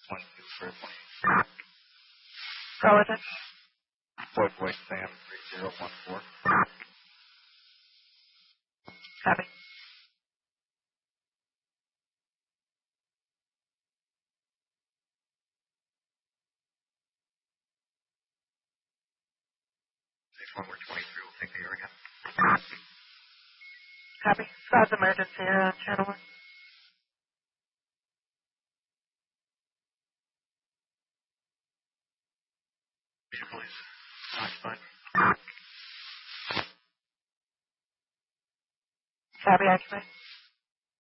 22 for 20. Relative. Floyd Boy Sam 3014. Copy. When we're 23, we'll take the air again. Copy. Squad's emergency on channel 1. Please. Fine. Copy, activate.